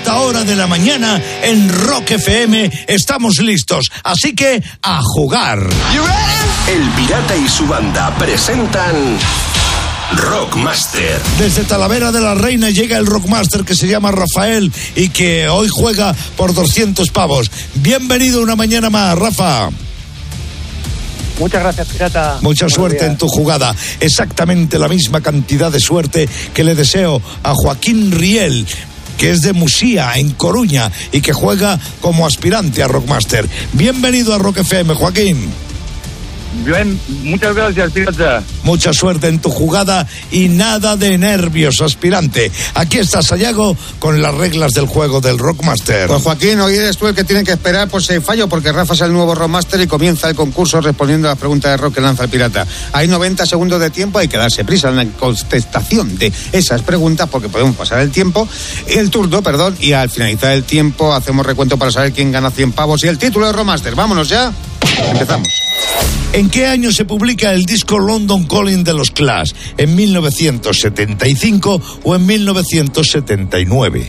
esta hora de la mañana en Rock FM estamos listos, así que a jugar. El Pirata y su banda presentan Rockmaster. Desde Talavera de la Reina llega el Rockmaster que se llama Rafael y que hoy juega por 200 pavos. Bienvenido una mañana más, Rafa. Muchas gracias, Pirata. Mucha suerte en tu jugada. Exactamente la misma cantidad de suerte que le deseo a Joaquín Riel, que es de Musía, en Coruña, y que juega como aspirante a Rockmaster. Bienvenido a Rock FM, Joaquín. Bien, muchas gracias, Pirata. Mucha suerte en tu jugada y nada de nervios, aspirante. Aquí está Sayago con las reglas del juego del Rockmaster. Pues Joaquín, hoy eres tú el que tiene que esperar por ese fallo, porque Rafa es el nuevo Rockmaster y comienza el concurso respondiendo a las preguntas de rock que lanza el Pirata. Hay 90 segundos de tiempo, hay que darse prisa en la contestación de esas preguntas porque podemos pasar el turno, y al finalizar el tiempo hacemos recuento para saber quién gana 100 pavos y el título de Rockmaster. Vámonos ya, empezamos. ¿En qué año se publica el disco London Calling de los Clash? ¿En 1975 o en 1979?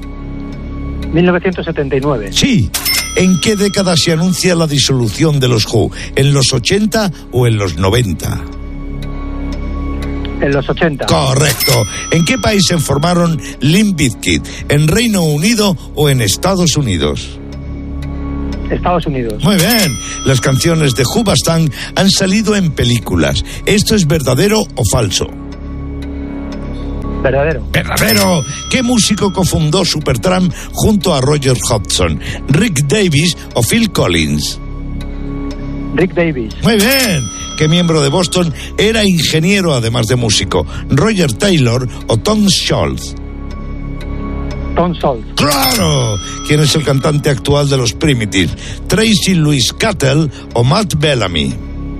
1979. Sí. ¿En qué década se anuncia la disolución de los Who? ¿En los 80 o en los 90? En los 80. Correcto. ¿En qué país se formaron Limp Bizkit? ¿En Reino Unido o en Estados Unidos? Estados Unidos. Muy bien. Las canciones de Hoobastank han salido en películas. ¿Esto es verdadero o falso? Verdadero. Verdadero. ¿Qué músico cofundó Supertramp junto a Roger Hodgson? ¿Rick Davies o Phil Collins? Rick Davies. Muy bien. ¿Qué miembro de Boston era ingeniero además de músico? ¿Roger Taylor o Tom Scholz? Tom Scholz. ¡Claro! ¿Quién es el cantante actual de los Primitives? ¿Tracy Louise Cattle o Matt Bellamy?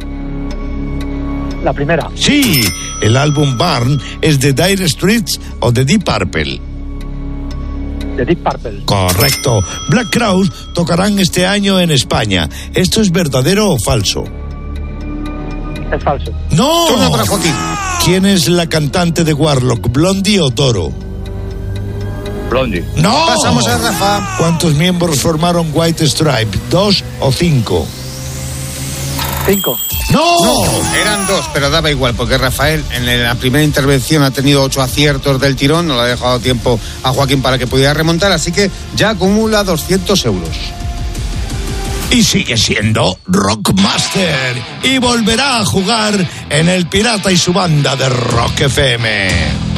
La primera. Sí. ¿El álbum Burn es de Dire Straits o de Deep Purple? De Deep Purple. Correcto. Black Crowes tocarán este año en España. ¿Esto es verdadero o falso? Es falso. ¡No! Turno para Joaquín. ¿Quién es la cantante de Warlock? ¿Blondie o Doro? Blondie. ¡No! Pasamos a Rafa. ¿Cuántos miembros formaron White Stripe? ¿2 o 5? 5. ¡No! Eran 2, pero daba igual, porque Rafael en la primera intervención ha tenido 8 aciertos del tirón, no le ha dejado tiempo a Joaquín para que pudiera remontar, así que ya acumula 200 euros. Y sigue siendo Rockmaster. Y volverá a jugar en El Pirata y su banda de Rock FM.